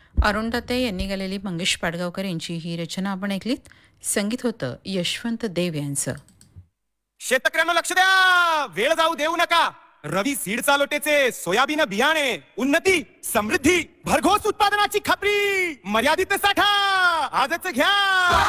अरुण दत्ते यांनी गायलेली मंगेश पाडगावकर यांची ही रचना आपण ऐकलीत. संगीत होतं यशवंत देव यांचं. शेतकऱ्यांना लक्ष द्या, वेळ जाऊ देऊ नका. रवी सीड चालोटेचे सोयाबीन बियाणे, उन्नती समृद्धी भरघोस उत्पादनाची खात्री, मर्यादित साठा आजच घ्या.